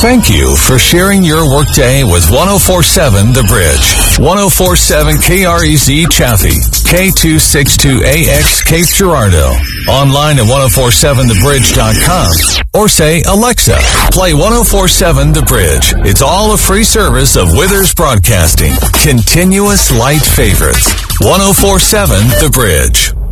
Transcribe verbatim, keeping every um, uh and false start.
Thank you for sharing your workday with ten forty-seven The Bridge. ten forty-seven K R E Z Chaffee, K two sixty-two A X Cape Girardeau. Online at ten forty-seven the bridge dot com. Or say, Alexa, play ten forty-seven The Bridge. It's all a free service of Withers Broadcasting. Continuous light favorites. ten forty-seven The Bridge.